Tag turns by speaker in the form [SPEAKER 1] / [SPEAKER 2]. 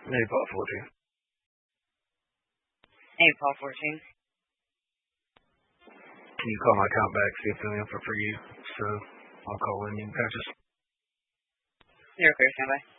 [SPEAKER 1] Hey, Paul 14.
[SPEAKER 2] Hey, Paul 14.
[SPEAKER 1] Can you call my account back, see if any info for you? So I'll call in and patches.
[SPEAKER 2] You're okay, standby.